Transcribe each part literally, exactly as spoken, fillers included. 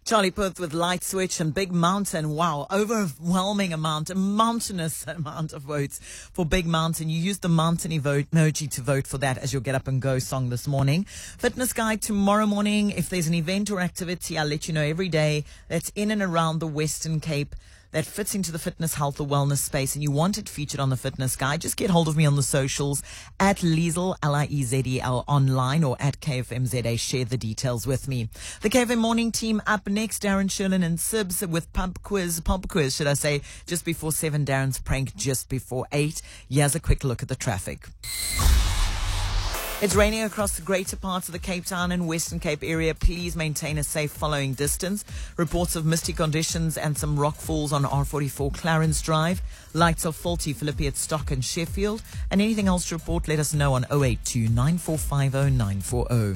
Charlie Puth with Light Switch and Big Mountain. Wow, overwhelming amount, a mountainous amount of votes for Big Mountain. You used the mountain emoji to vote for that as your Get Up and Go song this morning. Fitness Guide tomorrow morning. If there's an event or activity, I'll let you know every day that's in and around the Western Cape that fits into the fitness, health, or wellness space, and you want it featured on the Fitness Guide, just get hold of me on the socials at Liesel, L I E Z E L, online, or at K F M Z A. Share the details with me. The K F M morning team up next. Darren Sherlin and Sibs with pump quiz, pump quiz, should I say, just before seven. Darren's prank just before eight. Here's a quick look at the traffic. It's raining across the greater parts of the Cape Town and Western Cape area. Please maintain a safe following distance. Reports of misty conditions and some rock falls on R forty-four Clarence Drive. Lights are faulty, Philippi at Stock and Sheffield. And anything else to report, let us know on oh eight two, nine four five oh, nine four oh.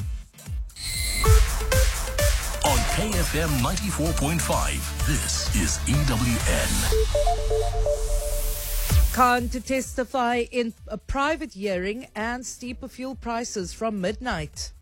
On K F M ninety-four point five, this is E W N. Khan to testify in a private hearing and steeper fuel prices from midnight.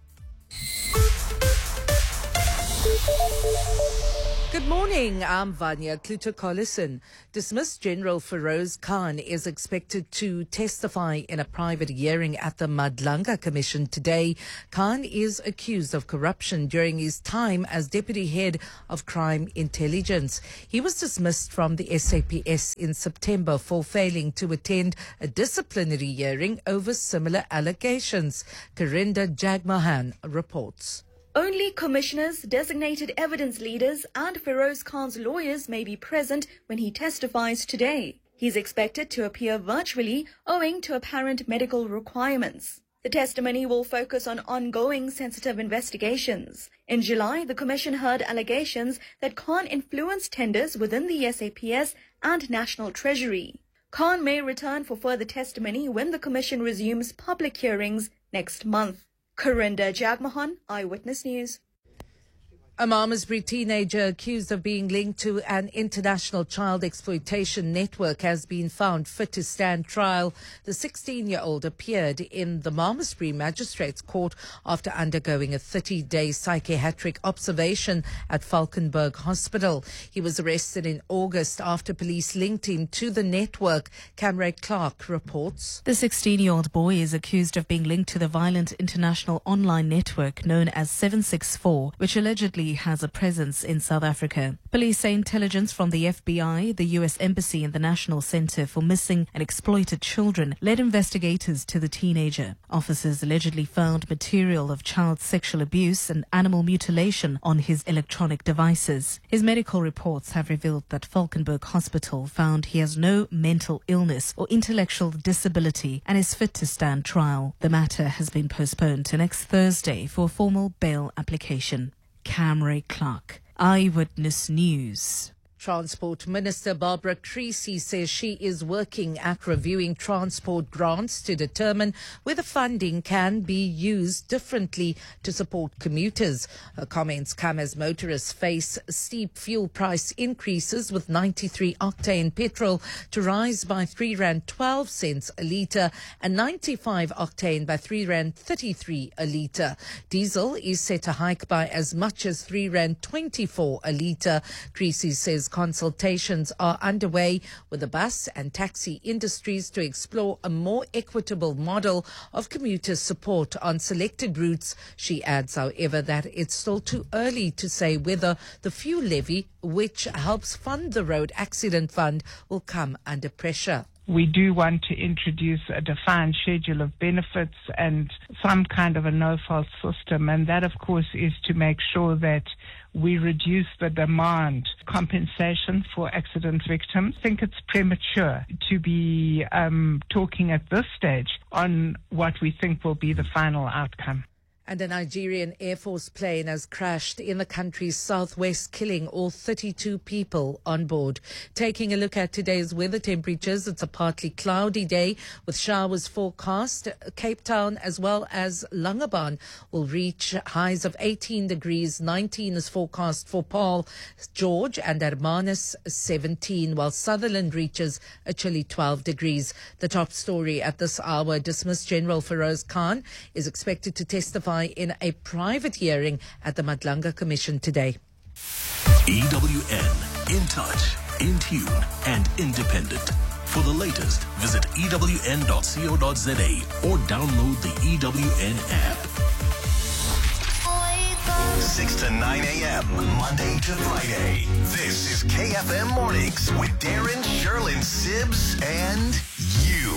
Good morning, I'm Vanya Kluter-Collison. Dismissed General Feroz Khan is expected to testify in a private hearing at the Madlanga Commission today. Khan is accused of corruption during his time as Deputy Head of Crime Intelligence. He was dismissed from the S A P S in September for failing to attend a disciplinary hearing over similar allegations. Karinda Jagmohan reports. Only commissioners, designated evidence leaders and Feroz Khan's lawyers may be present when he testifies today. He's expected to appear virtually owing to apparent medical requirements. The testimony will focus on ongoing sensitive investigations. In July, the commission heard allegations that Khan influenced tenders within the S A P S and National Treasury. Khan may return for further testimony when the commission resumes public hearings next month. Karinda Jagmohan, Eyewitness News. A Malmesbury teenager accused of being linked to an international child exploitation network has been found fit to stand trial. The sixteen-year-old appeared in the Malmesbury Magistrates Court after undergoing a thirty-day psychiatric observation at Falkenberg Hospital. He was arrested in August after police linked him to the network. Camray Clark reports. The sixteen-year-old boy is accused of being linked to the violent international online network known as seven six four, which allegedly has a presence in South Africa. Police say intelligence from the F B I, the U S Embassy and the National Center for Missing and Exploited Children led investigators to the teenager. Officers allegedly found material of child sexual abuse and animal mutilation on his electronic devices. His medical reports have revealed that Falkenberg Hospital found he has no mental illness or intellectual disability and is fit to stand trial. The matter has been postponed to next Thursday for a formal bail application. Camray Clark, Eyewitness News. Transport Minister Barbara Creecy says she is working at reviewing transport grants to determine whether funding can be used differently to support commuters. Her comments come as motorists face steep fuel price increases, with ninety-three octane petrol to rise by three rand twelve cents a litre and ninety-five octane by three rand thirty-three a litre. Diesel is set to hike by as much as three rand twenty-four a litre. Creecy says consultations are underway with the bus and taxi industries to explore a more equitable model of commuter support on selected routes. She adds, however, that it's still too early to say whether the fuel levy, which helps fund the road accident fund, will come under pressure. We do want to introduce a defined schedule of benefits and some kind of a no-fault system. And that, of course, is to make sure that we reduce the demand compensation for accident victims. I think it's premature to be um, talking at this stage on what we think will be the final outcome. And a Nigerian Air Force plane has crashed in the country's southwest, killing all thirty-two people on board. Taking a look at today's weather temperatures, it's a partly cloudy day with showers forecast. Cape Town as well as Langebaan will reach highs of eighteen degrees. nineteen is forecast for Paul, George and Hermanus seventeen, while Sutherland reaches a chilly twelve degrees. The top story at this hour: dismissed General Feroz Khan is expected to testify in a private hearing at the Madlanga Commission today. E W N, in touch, in tune, and independent. For the latest, visit E W N dot co dot za or download the E W N app. six to nine a.m. Monday to Friday. This is K F M Mornings with Darren, Sherlyn, Sibbs, and you.